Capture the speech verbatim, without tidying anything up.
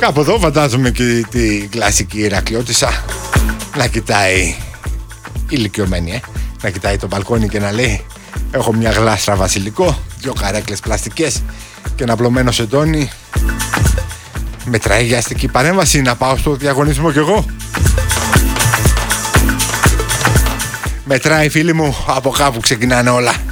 Κάπου εδώ φαντάζομαι και τη κλασική Ηρακλειώτισσα να κοιτάει, ηλικιωμένη, ε, να κοιτάει το μπαλκόνι και να λέει: έχω μια γλάστρα βασιλικό, δύο καρέκλες πλαστικές και ένα απλωμένο σεντόνι. Μετράει για αστική παρέμβαση να πάω στο διαγωνισμό κι εγώ? Μετράει, φίλοι μου, από κάπου ξεκινάνε όλα.